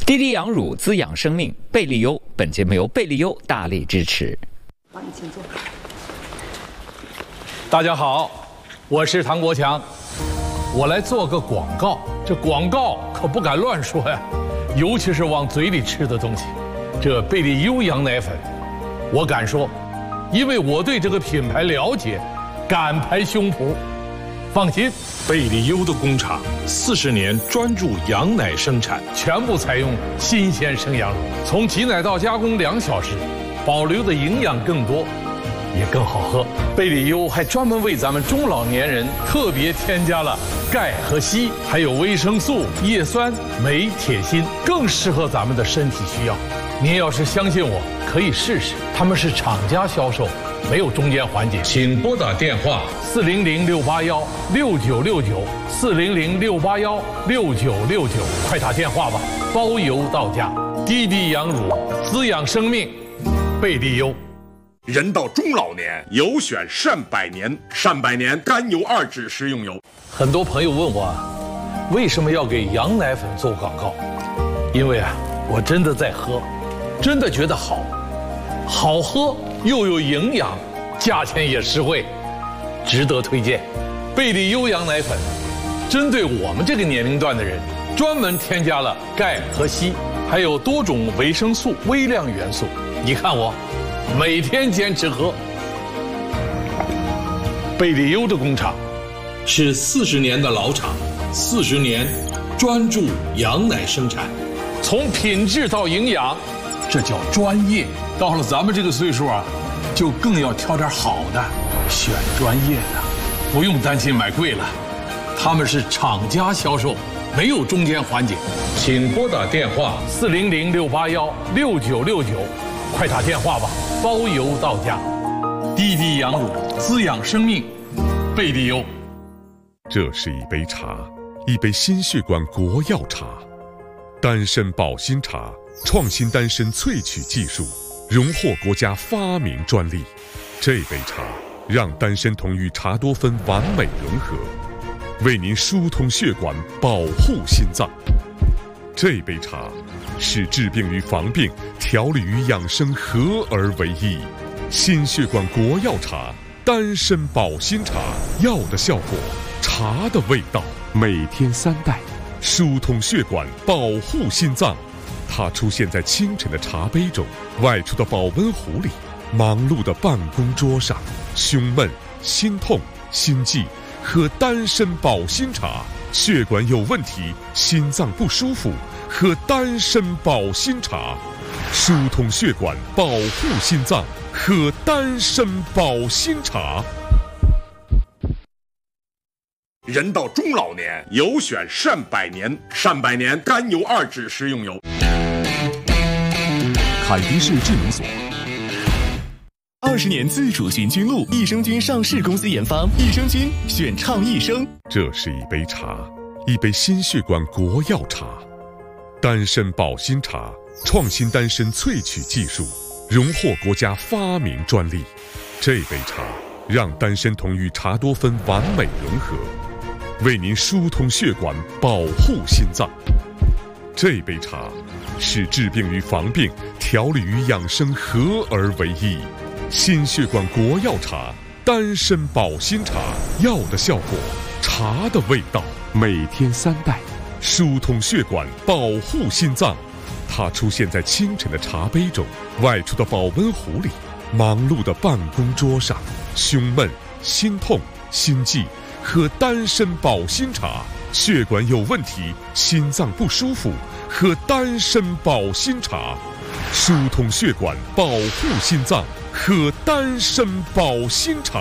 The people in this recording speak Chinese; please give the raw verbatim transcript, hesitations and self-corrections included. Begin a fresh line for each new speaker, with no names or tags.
滴滴羊乳滋养生命，贝利优。本节目由贝利优大力支持。
好，你请坐。
大家好，我是唐国强，我来做个广告。这广告可不敢乱说呀，尤其是往嘴里吃的东西。这贝利优羊奶粉，我敢说，因为我对这个品牌了解，敢拍胸脯。放心，
贝利优的工厂四十年专注羊奶生产，
全部采用新鲜生羊乳，从挤奶到加工两小时，保留的营养更多，也更好喝。贝利优还专门为咱们中老年人特别添加了钙和硒，还有维生素、叶酸、镁、铁、锌，更适合咱们的身体需要。您要是相信我，可以试试。他们是厂家销售，没有中间环节。
请拨打电话
四零零六八幺六九六九四零零六八幺六九六九，快打电话吧，包邮到家。滴滴羊乳滋养生命，贝利优。
人到中老年，有选善百年，善百年甘油二酯食用油。
很多朋友问我，为什么要给羊奶粉做广告？因为啊，我真的在喝，真的觉得好，好喝又有营养，价钱也实惠，值得推荐。贝利优羊奶粉，针对我们这个年龄段的人，专门添加了钙和硒，还有多种维生素、微量元素。你看我，每天坚持喝。贝利优的工厂
是四十年的老厂，四十年专注羊奶生产，
从品质到营养，这叫专业。到了咱们这个岁数啊，就更要挑点好的，选专业的，不用担心买贵了。他们是厂家销售，没有中间环节。
请拨打电话
四零零六八幺六九六九，快打电话吧，包邮到家。滴滴羊乳滋养生命，贝利优。
这是一杯茶，一杯心血管国药茶，丹参保心茶，创新丹参萃取技术，荣获国家发明专利。这杯茶让丹参酮与茶多酚完美融合，为您疏通血管，保护心脏。这杯茶使治病与防病、调理与养生合而为一。心血管国药茶，丹参保心茶，药的效果，茶的味道，每天三袋，疏通血管，保护心脏。它出现在清晨的茶杯中，外出的保温壶里，忙碌的办公桌上。胸闷、心痛、心悸，喝丹参保心茶；血管有问题、心脏不舒服，喝丹参保心茶。疏通血管，保护心脏，喝丹参保心茶。
人到中老年，有选善百年，善百年甘油二酯食用油。
凯迪士智能锁，二十年自主寻菌路，益生菌上市公司研发，益生菌选畅益生。
这是一杯茶，一杯心血管国药茶，丹参保心茶，创新丹参萃取技术，荣获国家发明专利。这杯茶让丹参酮与茶多酚完美融合，为您疏通血管，保护心脏。这杯茶使治病与防病、调理与养生合而为一。心血管国药茶，丹参保心茶，药的效果，茶的味道，每天三袋，疏通血管，保护心脏。它出现在清晨的茶杯中，外出的保温壶里，忙碌的办公桌上。胸闷、心痛、心悸，喝丹参保心茶；血管有问题、心脏不舒服，喝丹参保心茶。疏通血管，保护心脏，喝丹参保心茶。